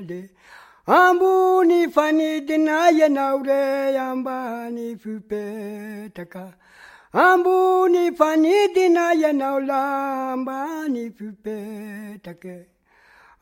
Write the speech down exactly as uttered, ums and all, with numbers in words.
le. Ambuni fani dina ya naure ambani fupe taka. Ambuni fani dina ya naula ambani fupe taka.